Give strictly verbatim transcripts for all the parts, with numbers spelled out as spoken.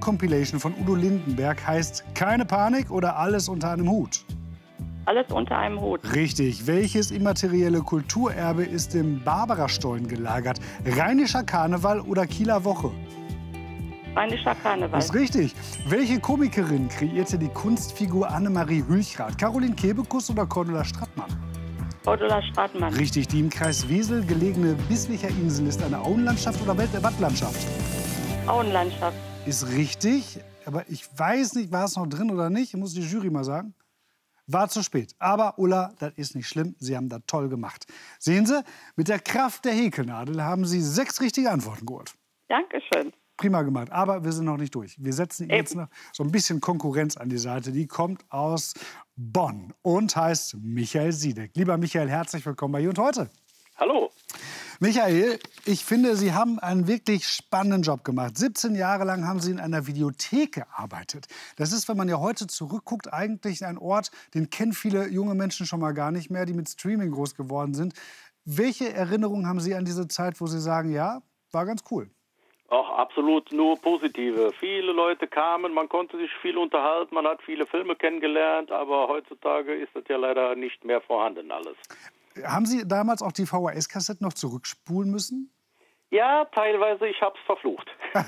Compilation von Udo Lindenberg heißt Keine Panik oder Alles unter einem Hut? Alles unter einem Hut. Richtig. Welches immaterielle Kulturerbe ist im Barbarastollen gelagert? Rheinischer Karneval oder Kieler Woche? Rheinischer Karneval. Das ist richtig. Welche Komikerin kreierte die Kunstfigur Annemarie Hülchrath? Caroline Kebekus oder Cordula Strattmann? Cordula Strattmann. Richtig. Die im Kreis Wesel gelegene Bislicher Insel ist eine Auenlandschaft oder Wattlandschaft? Auenlandschaft. Ist richtig. Aber ich weiß nicht, war es noch drin oder nicht. Muss die Jury mal sagen. War zu spät. Aber Ulla, das ist nicht schlimm. Sie haben das toll gemacht. Sehen Sie, mit der Kraft der Häkelnadel haben Sie sechs richtige Antworten geholt. Dankeschön. Prima gemacht. Aber wir sind noch nicht durch. Wir setzen Ihnen jetzt noch so ein bisschen Konkurrenz an die Seite. Die kommt aus Bonn und heißt Michael Siedeck. Lieber Michael, herzlich willkommen bei Hier und Heute. Hallo. Michael, ich finde, Sie haben einen wirklich spannenden Job gemacht. siebzehn Jahre lang haben Sie in einer Videothek gearbeitet. Das ist, wenn man ja heute zurückguckt, eigentlich ein Ort, den kennen viele junge Menschen schon mal gar nicht mehr, die mit Streaming groß geworden sind. Welche Erinnerungen haben Sie an diese Zeit, wo Sie sagen, ja, war ganz cool? Auch absolut nur positive. Viele Leute kamen, man konnte sich viel unterhalten, man hat viele Filme kennengelernt, aber heutzutage ist das ja leider nicht mehr vorhanden alles. Haben Sie damals auch die V H S-Kassetten noch zurückspulen müssen? Ja, teilweise, ich hab's verflucht.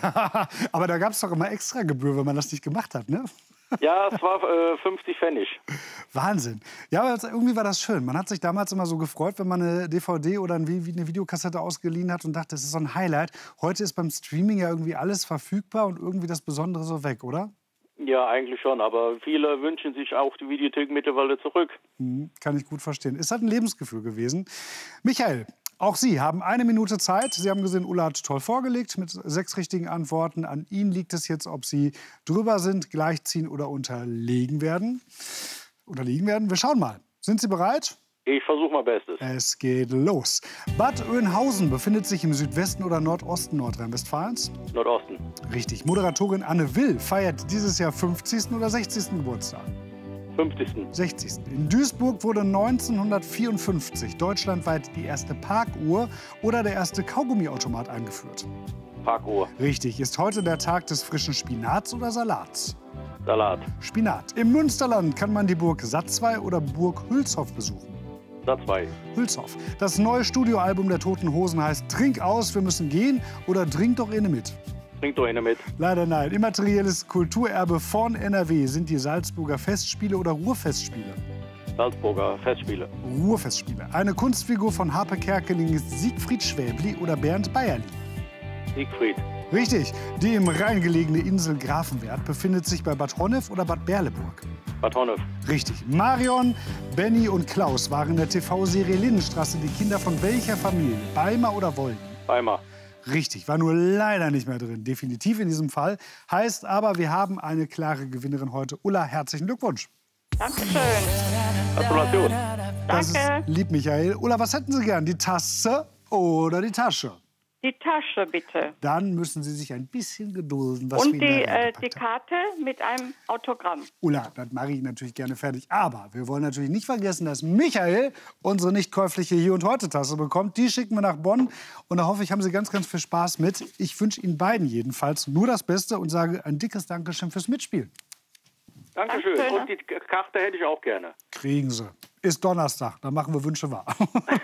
Aber da gab es doch immer extra Gebühr, wenn man das nicht gemacht hat, ne? Ja, es war äh, fünfzig Pfennig. Wahnsinn. Ja, aber irgendwie war das schön. Man hat sich damals immer so gefreut, wenn man eine D V D oder eine Videokassette ausgeliehen hat und dachte, das ist so ein Highlight. Heute ist beim Streaming ja irgendwie alles verfügbar und irgendwie das Besondere so weg, oder? Ja, eigentlich schon, aber viele wünschen sich auch die Videothek mittlerweile zurück. Mhm, kann ich gut verstehen. Ist halt ein Lebensgefühl gewesen. Michael, auch Sie haben eine Minute Zeit. Sie haben gesehen, Ulla hat toll vorgelegt mit sechs richtigen Antworten. An Ihnen liegt es jetzt, ob Sie drüber sind, gleichziehen oder unterlegen werden. Unterliegen werden. Wir schauen mal. Sind Sie bereit? Ich versuche mein Bestes. Es geht los. Bad Oeynhausen befindet sich im Südwesten oder Nordosten Nordrhein-Westfalens? Nordosten. Richtig. Moderatorin Anne Will feiert dieses Jahr fünfzigsten oder sechzigsten Geburtstag? fünfzigsten. sechzigsten. In Duisburg wurde neunzehnhundertvierundfünfzig deutschlandweit die erste Parkuhr oder der erste Kaugummiautomat eingeführt? Parkuhr. Richtig. Ist heute der Tag des frischen Spinats oder Salats? Salat. Spinat. Im Münsterland kann man die Burg Satzwey oder Burg Hülshoff besuchen? Satzwey. Hülshoff. Das neue Studioalbum der Toten Hosen heißt Trink aus, wir müssen gehen oder Trink doch inne mit? Trink doch inne mit. Leider nein. Immaterielles Kulturerbe von N R W sind die Salzburger Festspiele oder Ruhrfestspiele? Salzburger Festspiele. Ruhrfestspiele. Eine Kunstfigur von Harpe Kerkeling ist Siegfried Schwäbli oder Bernd Bayerli? Siegfried. Richtig. Die im Rhein gelegene Insel Grafenwert befindet sich bei Bad Honnef oder Bad Berleburg? Bad Honnef. Richtig. Marion, Benny und Klaus waren in der T V-Serie Lindenstraße die Kinder von welcher Familie? Beimer oder Wolden? Beimer. Richtig, war nur leider nicht mehr drin. Definitiv in diesem Fall. Heißt aber, wir haben eine klare Gewinnerin heute. Ulla, herzlichen Glückwunsch. Dankeschön. Gratulation. Das Danke. ist lieb, Michael. Ulla, was hätten Sie gern? Die Tasse oder die Tasche? Die Tasche, bitte. Dann müssen Sie sich ein bisschen gedulden. Was Und wir die, Ihnen da äh, reingepackt die haben. Karte mit einem Autogramm. Ulla, das mache ich natürlich gerne fertig. Aber wir wollen natürlich nicht vergessen, dass Michael unsere nicht käufliche Hier- und Heute-Tasse bekommt. Die schicken wir nach Bonn. Und da hoffe ich, haben Sie ganz, ganz viel Spaß mit. Ich wünsche Ihnen beiden jedenfalls nur das Beste und sage ein dickes Dankeschön fürs Mitspielen. Dankeschön. Dankeschön. Und die Karte hätte ich auch gerne. Kriegen Sie. Ist Donnerstag, dann machen wir Wünsche wahr.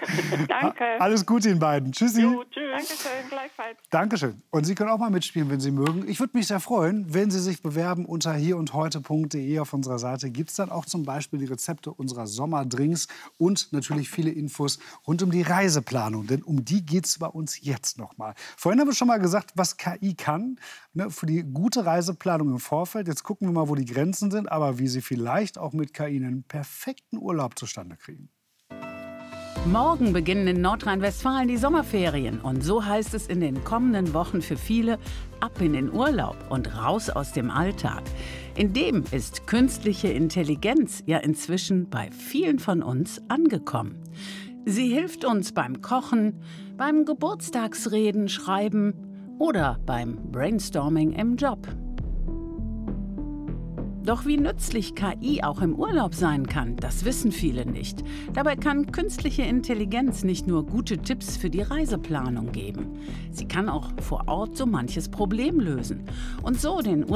Danke. Alles Gute Ihnen beiden. Tschüssi. Jo, tschüss. Dankeschön, gleichfalls. Dankeschön. Und Sie können auch mal mitspielen, wenn Sie mögen. Ich würde mich sehr freuen, wenn Sie sich bewerben unter hierundheute punkt de auf unserer Seite. Gibt es dann auch zum Beispiel die Rezepte unserer Sommerdrinks und natürlich viele Infos rund um die Reiseplanung. Denn um die geht es bei uns jetzt noch mal. Vorhin haben wir schon mal gesagt, was K I kann, ne, für die gute Reiseplanung im Vorfeld. Jetzt gucken wir mal, wo die Grenzen sind, aber wie Sie vielleicht auch mit K I einen perfekten Urlaub zustande kriegen. Morgen beginnen in Nordrhein-Westfalen die Sommerferien. Und so heißt es in den kommenden Wochen für viele: ab in den Urlaub und raus aus dem Alltag. In dem ist künstliche Intelligenz ja inzwischen bei vielen von uns angekommen. Sie hilft uns beim Kochen, beim Geburtstagsreden schreiben oder beim Brainstorming im Job. Doch wie nützlich K I auch im Urlaub sein kann, das wissen viele nicht. Dabei kann künstliche Intelligenz nicht nur gute Tipps für die Reiseplanung geben. Sie kann auch vor Ort so manches Problem lösen und so den